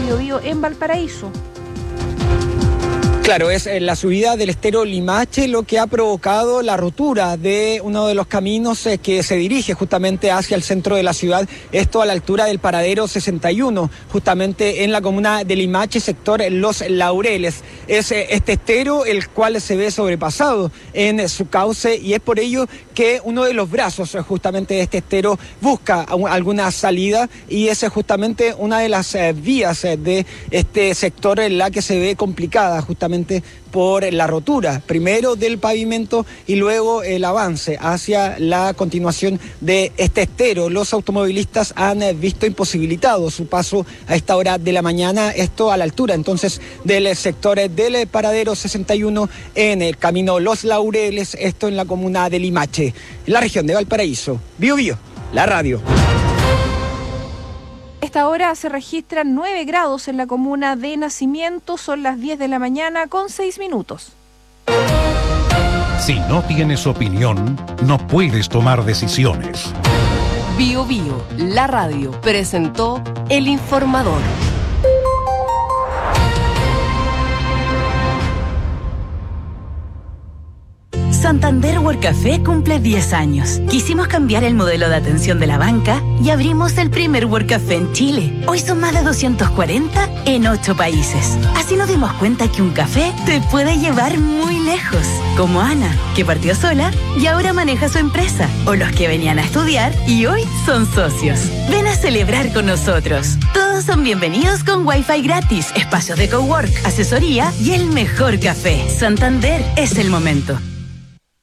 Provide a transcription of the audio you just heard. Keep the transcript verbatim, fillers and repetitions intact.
Biobío en Valparaíso. Claro, es la subida del estero Limache lo que ha provocado la rotura de uno de los caminos que se dirige justamente hacia el centro de la ciudad, esto a la altura del paradero sesenta y uno, justamente en la comuna de Limache, sector Los Laureles. Es este estero el cual se ve sobrepasado en su cauce y es por ello que uno de los brazos justamente de este estero busca alguna salida y esa es justamente una de las vías de este sector en la que se ve complicada justamente por la rotura, primero del pavimento y luego el avance hacia la continuación de este estero. Los automovilistas han visto imposibilitado su paso a esta hora de la mañana, esto a la altura entonces del sector del paradero sesenta y uno en el camino Los Laureles, esto en la comuna de Limache, en la región de Valparaíso. Biobío, la radio. A esta hora se registran nueve grados en la comuna de Nacimiento, son las diez de la mañana con seis minutos. Si no tienes opinión, no puedes tomar decisiones. Biobío, la radio, presentó El Informador. Santander Work Café cumple diez años. Quisimos cambiar el modelo de atención de la banca y abrimos el primer Work Café en Chile. Hoy son más de doscientos cuarenta en ocho países. Así nos dimos cuenta que un café te puede llevar muy lejos. Como Ana, que partió sola y ahora maneja su empresa. O los que venían a estudiar y hoy son socios. Ven a celebrar con nosotros. Todos son bienvenidos con Wi-Fi gratis, espacios de cowork, asesoría y el mejor café. Santander es el momento.